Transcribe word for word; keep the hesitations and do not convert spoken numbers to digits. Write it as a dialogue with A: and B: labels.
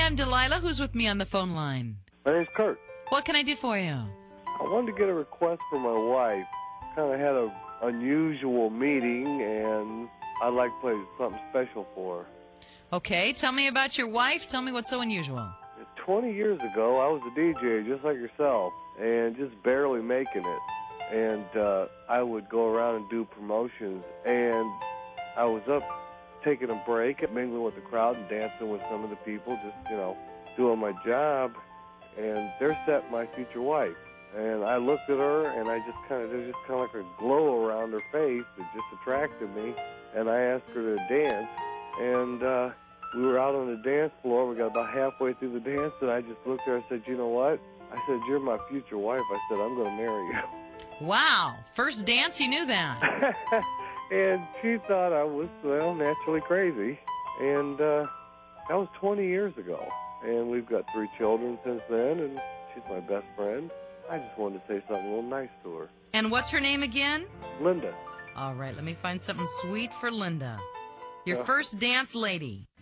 A: I'm Delilah. Who's with me on the phone line?
B: My name's Kurt.
A: What can I do for you?
B: I wanted to get a request for my wife. Kind of had an unusual meeting, and I'd like to play something special for her.
A: Okay, tell me about your wife. Tell me what's so unusual.
B: twenty years ago, I was a D J just like yourself, and just barely making it. And uh, I would go around and do promotions, and I was up taking a break, mingling with the crowd and dancing with some of the people, just, you know, doing my job. And there sat my future wife. And I looked at her, and I just kind of, there was just kind of like a glow around her face that just attracted me. And I asked her to dance, and uh, we were out on the dance floor. We got about halfway through the dance, and I just looked at her and said, you know what? I said, you're my future wife. I said, I'm going to marry you.
A: Wow. First dance, you knew that.
B: And she thought I was, well, naturally crazy. And uh, that was twenty years ago. And we've got three children since then, and she's my best friend. I just wanted to say something a little nice to her.
A: And what's her name again?
B: Linda.
A: All right, let me find something sweet for Linda. Your
B: Uh,
A: first dance lady.